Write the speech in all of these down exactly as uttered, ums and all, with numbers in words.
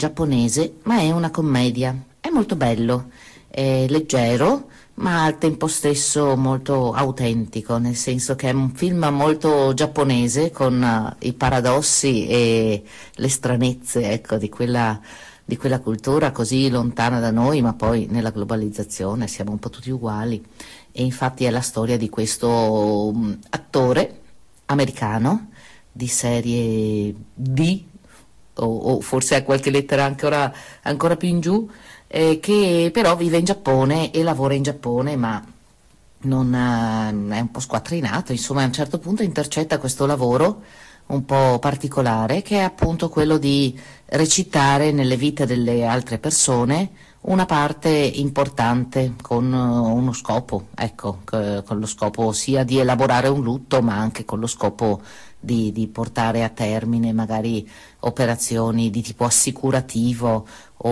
giapponese, ma è una commedia. È molto bello, è leggero, ma al tempo stesso molto autentico, nel senso che è un film molto giapponese con eh, i paradossi e le stranezze, ecco, di quella, di quella cultura così lontana da noi, ma poi nella globalizzazione siamo un po' tutti uguali. E infatti è la storia di questo mm, attore americano di serie D, o, o forse ha qualche lettera ancora, ancora più in giù, eh, che però vive in Giappone e lavora in Giappone, ma non, eh, è un po' squattrinato, insomma a un certo punto intercetta questo lavoro un po' particolare, che è appunto quello di recitare nelle vite delle altre persone una parte importante con eh, uno scopo, ecco, c- con lo scopo sia di elaborare un lutto, ma anche con lo scopo di, di portare a termine magari operazioni di tipo assicurativo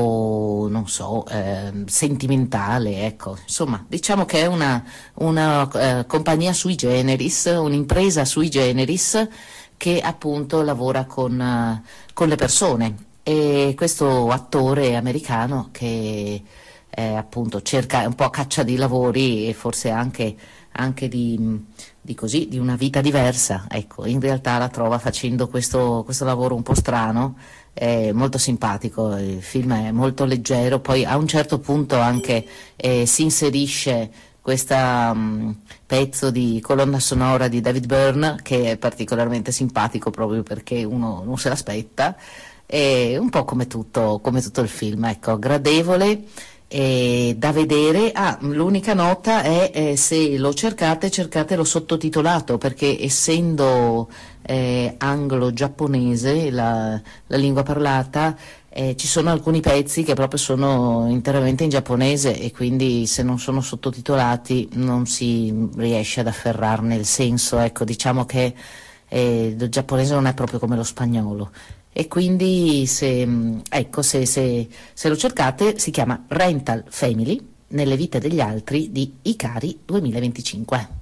o non so, ehm, sentimentale, ecco. Insomma, diciamo che è una, una eh, compagnia sui generis, un'impresa sui generis che appunto lavora con, eh, con le persone. E questo attore americano che eh, appunto cerca un po' a caccia di lavori e forse anche, anche di, di così, di una vita diversa, ecco, in realtà la trova facendo questo, questo lavoro un po' strano, è molto simpatico, il film è molto leggero, poi a un certo punto anche eh, si inserisce questo pezzo di colonna sonora di David Byrne che è particolarmente simpatico proprio perché uno non se l'aspetta, è un po' come tutto, come tutto il film, ecco, gradevole e da vedere. Ah, l'unica nota è eh, se lo cercate, cercatelo sottotitolato perché essendo eh, anglo-giapponese la, la lingua parlata, eh, ci sono alcuni pezzi che proprio sono interamente in giapponese e quindi se non sono sottotitolati non si riesce ad afferrarne il senso, ecco, diciamo che eh, il giapponese non è proprio come lo spagnolo. E quindi se, ecco, se, se, se lo cercate si chiama Rental Family, nelle vite degli altri di Ikari duemilaventicinque.